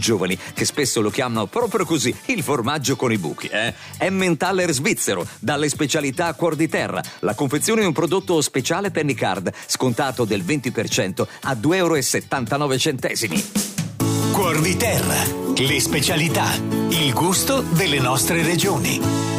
giovani, che spesso lo chiamano proprio così, il formaggio con i buchi. Emmentaler svizzero, dalle specialità Cuor di Terra. La confezione è un prodotto speciale Pennycard, scontato del 20% a €2,79. Cuor di Terra, le specialità, il gusto delle nostre regioni.